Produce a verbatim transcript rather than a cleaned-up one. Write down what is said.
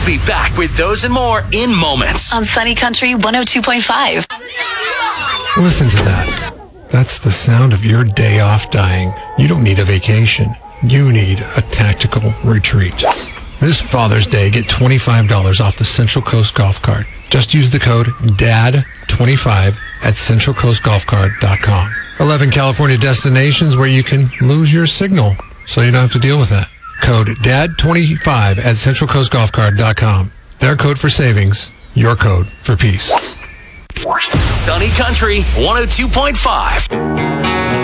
We'll be back with those and more in moments. On Sunny Country one oh two point five. Listen to that. That's the sound of your day off dying. You don't need a vacation. You need a tactical retreat. This Father's Day, get twenty-five dollars off the Central Coast Golf Cart. Just use the code D A D twenty-five at central coast golf cart dot com. eleven California destinations where you can lose your signal, so you don't have to deal with that. Code D A D twenty-five at central coast golf cart dot com. Their code for savings, your code for peace. Sunny Country one oh two point five.